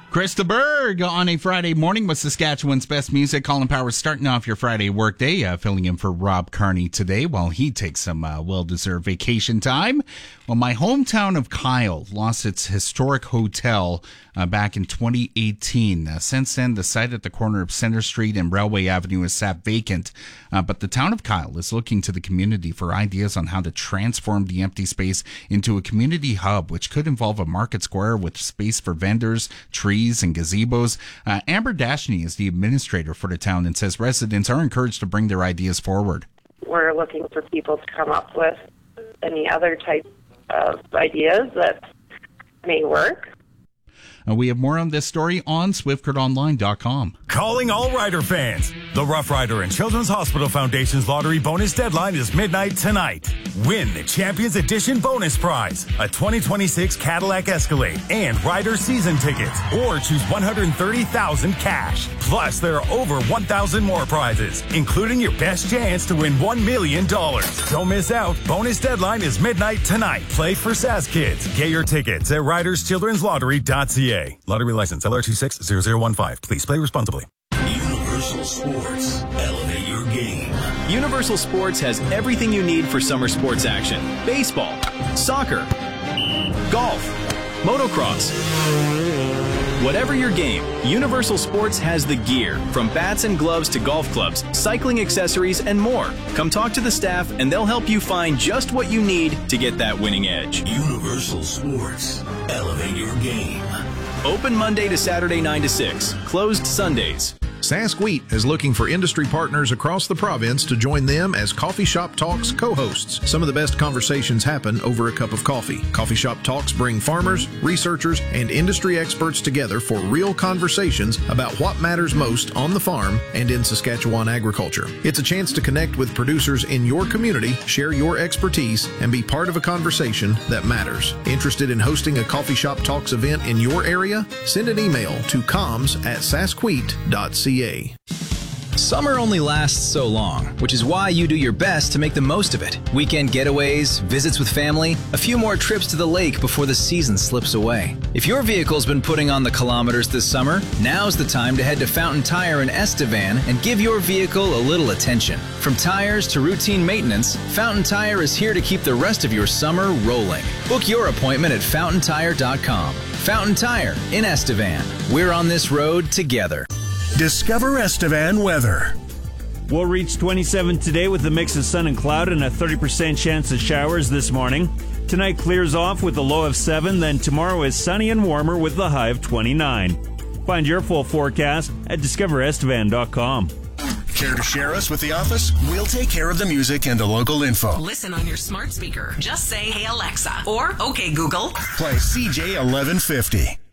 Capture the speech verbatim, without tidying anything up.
Krista Berg on a Friday morning with Saskatchewan's best music. Colin Powers starting off your Friday workday, uh, filling in for Rob Carney today while he takes some uh, well-deserved vacation time. Well, my hometown of Kyle lost its historic hotel uh, back in twenty eighteen. Uh, since then, the site at the corner of Center Street and Railway Avenue is sat vacant. Uh, but the town of Kyle is looking to the community for ideas on how to transform the empty space into a community hub, which could involve a market square with space for vendors, trees, and gazebos. Uh, Amber Dashney is the administrator for the town and says residents are encouraged to bring their ideas forward. We're looking for people to come up with any other type of ideas that may work. Uh, we have more on this story on swift current online dot com. Calling all Rider fans. The Rough Rider and Children's Hospital Foundation's lottery bonus deadline is midnight tonight. Win the Champions Edition bonus prize, a twenty twenty-six Cadillac Escalade and Rider season tickets, or choose one hundred thirty thousand dollars cash. Plus, there are over one thousand more prizes, including your best chance to win one million dollars. Don't miss out. Bonus deadline is midnight tonight. Play for Sask Kids. Get your tickets at riders children's lottery dot c a. Lottery license L R two six zero zero one five. Please play responsibly. Universal Sports. Elevate your game. Universal Sports has everything you need for summer sports action. Baseball, soccer, golf, motocross. Whatever your game, Universal Sports has the gear, from bats and gloves to golf clubs, cycling accessories, and more. Come talk to the staff and they'll help you find just what you need to get that winning edge. Universal Sports. Elevate your game. Open Monday to Saturday nine to six. Closed Sundays. Sask Wheat is looking for industry partners across the province to join them as Coffee Shop Talks co-hosts. Some of the best conversations happen over a cup of coffee. Coffee Shop Talks bring farmers, researchers, and industry experts together for real conversations about what matters most on the farm and in Saskatchewan agriculture. It's a chance to connect with producers in your community, share your expertise, and be part of a conversation that matters. Interested in hosting a Coffee Shop Talks event in your area? Send an email to comms at saskwheat dot c a. Summer only lasts so long, which is why you do your best to make the most of it. Weekend getaways, visits with family, a few more trips to the lake before the season slips away. If your vehicle's been putting on the kilometers this summer, now's the time to head to Fountain Tire in Estevan and give your vehicle a little attention. From tires to routine maintenance, Fountain Tire is here to keep the rest of your summer rolling. Book your appointment at fountain tire dot com. Fountain Tire in Estevan. We're on this road together. Discover Estevan weather. We'll reach twenty-seven today with a mix of sun and cloud and a thirty percent chance of showers this morning. Tonight clears off with a low of seven, then tomorrow is sunny and warmer with the high of twenty-nine. Find your full forecast at discover estevan dot com. Care to share us with the office? We'll take care of the music and the local info. Listen on your smart speaker. Just say, "Hey Alexa," or "Okay Google." Play C J eleven fifty.